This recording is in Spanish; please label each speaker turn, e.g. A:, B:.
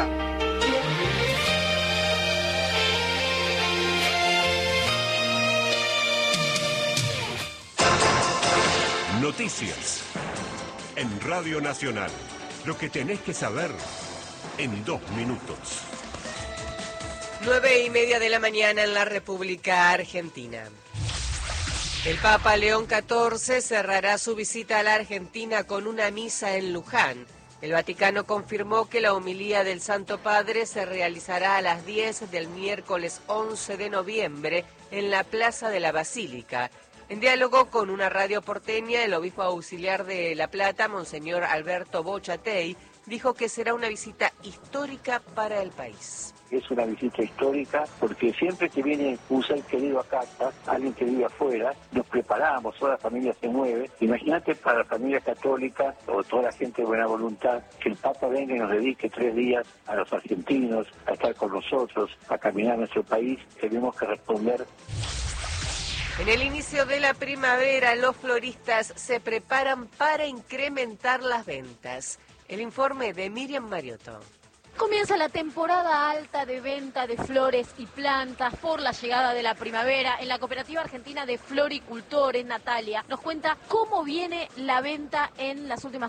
A: tierra.
B: Noticias en Radio Nacional. Lo que tenés que saber en 2 minutos.
C: 9:30 de la mañana en la República Argentina. El Papa León XIV cerrará su visita a la Argentina con una misa en Luján. El Vaticano confirmó que la homilía del Santo Padre se realizará a las 10 del miércoles 11 de noviembre en la Plaza de la Basílica. En diálogo con una radio porteña, el obispo auxiliar de La Plata, Monseñor Alberto Bochatey, dijo que será una visita histórica para el país.
D: Es una visita histórica porque siempre que viene un ser querido a casa, alguien que vive afuera, nos preparamos, toda la familia se mueve. Imagínate para la familia católica o toda la gente de buena voluntad que el Papa venga y nos dedique 3 días a los argentinos, a estar con nosotros, a caminar nuestro país. Tenemos que responder.
C: En el inicio de la primavera, los floristas se preparan para incrementar las ventas. El informe de Miriam Mariotto.
E: Comienza la temporada alta de venta de flores y plantas por la llegada de la primavera. En la Cooperativa Argentina de Floricultores, Natalia nos cuenta cómo viene la venta en las últimas